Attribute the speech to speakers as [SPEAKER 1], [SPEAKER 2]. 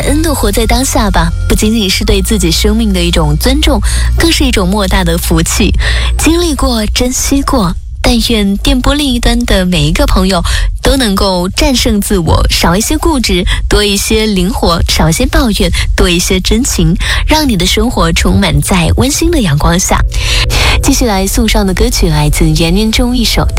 [SPEAKER 1] 恩地活在当下吧，不仅仅是对自己生命的一种尊重，更是一种莫大的福气。经历过，珍惜过，但愿电波另一端的每一个朋友都能够战胜自我，少一些固执，多一些灵活，少一些抱怨，多一些真情，让你的生活充满在温馨的阳光下。继续来送上的歌曲来自袁念中一首